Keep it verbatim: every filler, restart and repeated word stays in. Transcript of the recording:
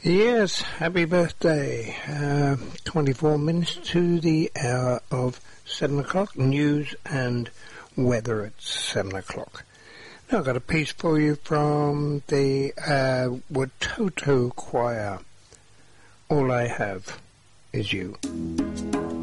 Yes, happy birthday. Uh, twenty-four minutes to the hour of seven o'clock. News and weather at seven o'clock. Now I've got a piece for you from the uh, Watoto Choir. All I Have Is You.